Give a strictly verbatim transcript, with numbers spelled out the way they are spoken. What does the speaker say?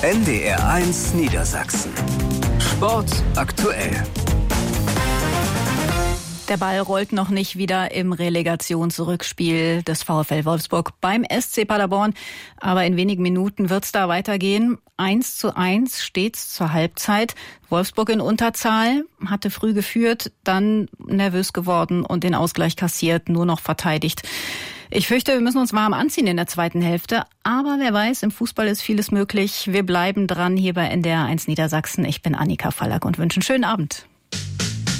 N D R eins Niedersachsen. Sport aktuell. Der Ball rollt noch nicht wieder im Relegationsrückspiel des VfL Wolfsburg beim S C Paderborn. Aber in wenigen Minuten wird's da weitergehen. Eins zu eins steht's zur Halbzeit. Wolfsburg in Unterzahl, hatte früh geführt, dann nervös geworden und den Ausgleich kassiert, nur noch verteidigt. Ich fürchte, wir müssen uns warm anziehen in der zweiten Hälfte. Aber wer weiß, im Fußball ist vieles möglich. Wir bleiben dran hier bei N D R eins Niedersachsen. Ich bin Annika Fallack und wünsche einen schönen Abend.